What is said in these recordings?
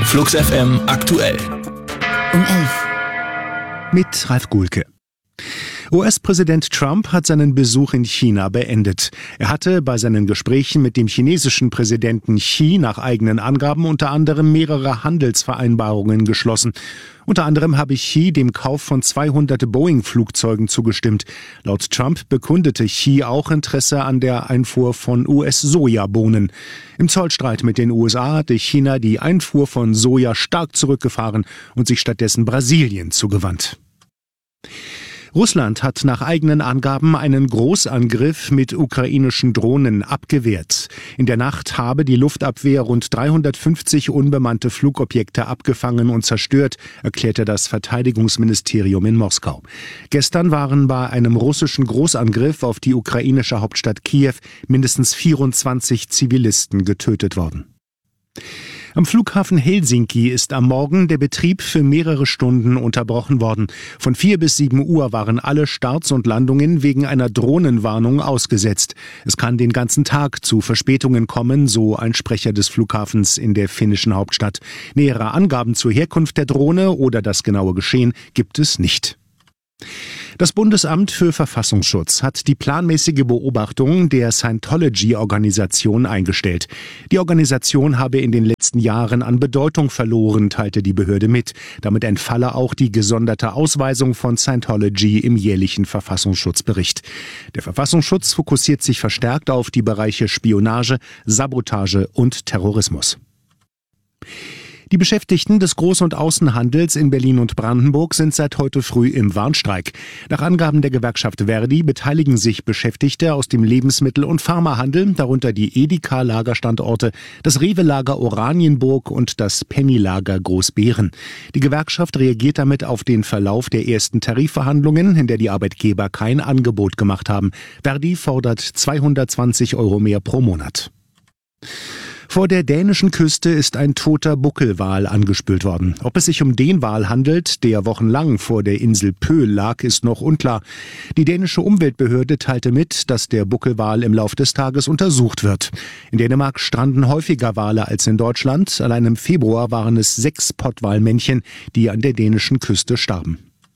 Flux FM aktuell. Um 11. Mit Ralf Guhlke. US-Präsident Trump hat seinen Besuch in China beendet. Er hatte bei seinen Gesprächen mit dem chinesischen Präsidenten Xi nach eigenen Angaben unter anderem mehrere Handelsvereinbarungen geschlossen. Unter anderem habe Xi dem Kauf von 200 Boeing-Flugzeugen zugestimmt. Laut Trump bekundete Xi auch Interesse an der Einfuhr von US-Sojabohnen. Im Zollstreit mit den USA hatte China die Einfuhr von Soja stark zurückgefahren und sich stattdessen Brasilien zugewandt. Russland hat nach eigenen Angaben einen Großangriff mit ukrainischen Drohnen abgewehrt. In der Nacht habe die Luftabwehr rund 350 unbemannte Flugobjekte abgefangen und zerstört, erklärte das Verteidigungsministerium in Moskau. Gestern waren bei einem russischen Großangriff auf die ukrainische Hauptstadt Kiew mindestens 24 Zivilisten getötet worden. Am Flughafen Helsinki ist am Morgen der Betrieb für mehrere Stunden unterbrochen worden. Von 4 bis 7 Uhr waren alle Starts und Landungen wegen einer Drohnenwarnung ausgesetzt. Es kann den ganzen Tag zu Verspätungen kommen, so ein Sprecher des Flughafens in der finnischen Hauptstadt. Nähere Angaben zur Herkunft der Drohne oder das genaue Geschehen gibt es nicht. Das Bundesamt für Verfassungsschutz hat die planmäßige Beobachtung der Scientology-Organisation eingestellt. Die Organisation habe in den letzten Jahren an Bedeutung verloren, teilte die Behörde mit. Damit entfalle auch die gesonderte Ausweisung von Scientology im jährlichen Verfassungsschutzbericht. Der Verfassungsschutz fokussiert sich verstärkt auf die Bereiche Spionage, Sabotage und Terrorismus. Die Beschäftigten des Groß- und Außenhandels in Berlin und Brandenburg sind seit heute früh im Warnstreik. Nach Angaben der Gewerkschaft Verdi beteiligen sich Beschäftigte aus dem Lebensmittel- und Pharmahandel, darunter die Edeka-Lagerstandorte, das Rewe-Lager Oranienburg und das Penny-Lager Großbeeren. Die Gewerkschaft reagiert damit auf den Verlauf der ersten Tarifverhandlungen, in der die Arbeitgeber kein Angebot gemacht haben. Verdi fordert 220 € mehr pro Monat. Vor der dänischen Küste ist ein toter Buckelwal angespült worden. Ob es sich um den Wal handelt, der wochenlang vor der Insel Pöhl lag, ist noch unklar. Die dänische Umweltbehörde teilte mit, dass der Buckelwal im Lauf des Tages untersucht wird. In Dänemark stranden häufiger Wale als in Deutschland. Allein im Februar waren es 6 Pottwalmännchen, die an der dänischen Küste starben.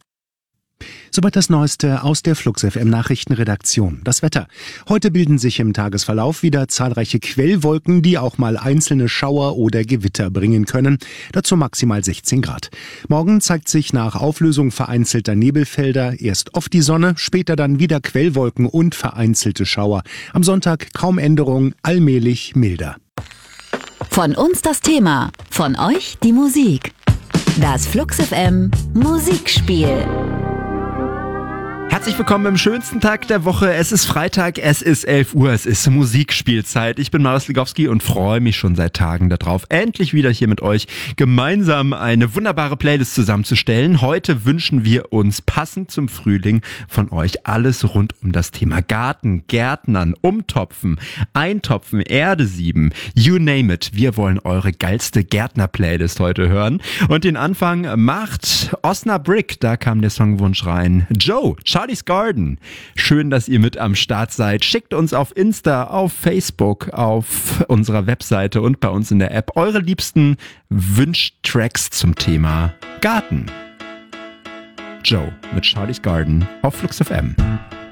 Soweit das Neueste aus der Flux FM Nachrichtenredaktion. Das Wetter. Heute bilden sich im Tagesverlauf wieder zahlreiche Quellwolken, die auch mal einzelne Schauer oder Gewitter bringen können. Dazu maximal 16 Grad. Morgen zeigt sich nach Auflösung vereinzelter Nebelfelder erst oft die Sonne, später dann wieder Quellwolken und vereinzelte Schauer. Am Sonntag kaum Änderung, allmählich milder. Von uns das Thema, von euch die Musik. Das Flux FM Musikspiel. Herzlich willkommen im schönsten Tag der Woche. Es ist Freitag, es ist 11 Uhr, es ist Musikspielzeit. Ich bin Marius Ligowski und freue mich schon seit Tagen darauf, endlich wieder hier mit euch gemeinsam eine wunderbare Playlist zusammenzustellen. Heute wünschen wir uns passend zum Frühling von euch alles rund um das Thema Garten, Gärtnern, Umtopfen, Eintopfen, Erde sieben, you name it. Wir wollen eure geilste Gärtner-Playlist heute hören. Und den Anfang macht Osnabrück, da kam der Songwunsch rein. Joe, Charlie's Garden. Schön, dass ihr mit am Start seid. Schickt uns auf Insta, auf Facebook, auf unserer Webseite und bei uns in der App eure liebsten Wünschtracks zum Thema Garten. Joe mit Charlie's Garden auf Flux FM.